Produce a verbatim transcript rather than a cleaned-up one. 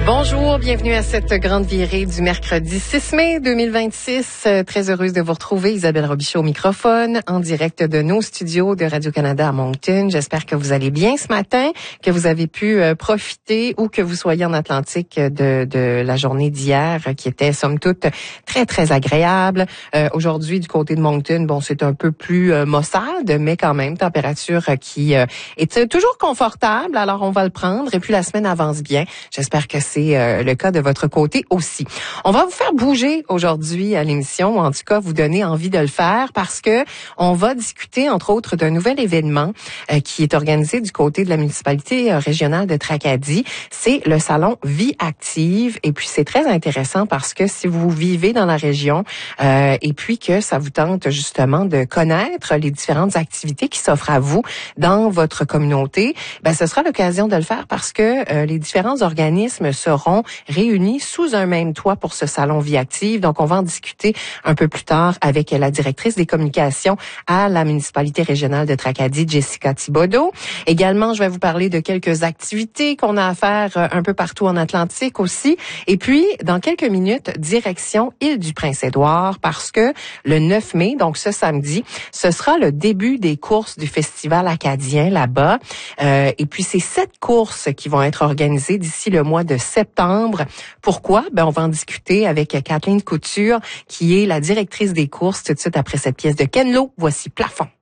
Bonjour, bienvenue à cette grande virée du mercredi six mai deux mille vingt-six. Euh, très heureuse de vous retrouver, Isabelle Robichaud au microphone, en direct de nos studios de Radio-Canada à Moncton. J'espère que vous allez bien ce matin, que vous avez pu euh, profiter ou que vous soyez en Atlantique de, de la journée d'hier, qui était somme toute très, très agréable. Euh, aujourd'hui, du côté de Moncton, bon, c'est un peu plus euh, maussade, mais quand même, température qui euh, est toujours confortable. Alors, on va le prendre. Et puis, la semaine avance bien. J'espère que c'est euh, le cas de votre côté aussi. On va vous faire bouger aujourd'hui à l'émission, ou en tout cas vous donner envie de le faire, parce que on va discuter entre autres d'un nouvel événement euh, qui est organisé du côté de la municipalité euh, régionale de Tracadie. C'est le salon Vie Active, et puis c'est très intéressant parce que si vous vivez dans la région euh, et puis que ça vous tente justement de connaître les différentes activités qui s'offrent à vous dans votre communauté, ben ce sera l'occasion de le faire parce que euh, les différents organismes seront réunis sous un même toit pour ce salon Vie Active. Donc, on va en discuter un peu plus tard avec la directrice des communications à la municipalité régionale de Tracadie, Jessica Thibodeau. Également, je vais vous parler de quelques activités qu'on a à faire un peu partout en Atlantique aussi. Et puis, dans quelques minutes, direction Île-du-Prince-Édouard, parce que le neuf mai, donc ce samedi, ce sera le début des courses du Festival acadien là-bas. Euh, et puis, c'est sept courses qui vont être organisées d'ici le mois de septembre. Pourquoi? Ben, on va en discuter avec Kathleen Couture, qui est la directrice des courses, tout de suite après cette pièce de Ken Lo. Voici Plafond.